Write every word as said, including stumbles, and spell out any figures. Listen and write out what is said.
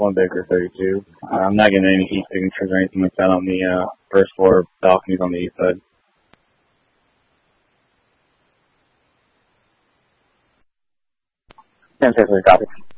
one Baker thirty-two. Uh, I'm not getting any heat signatures or anything like that on the uh, first floor balconies on the east side. ten six, copy.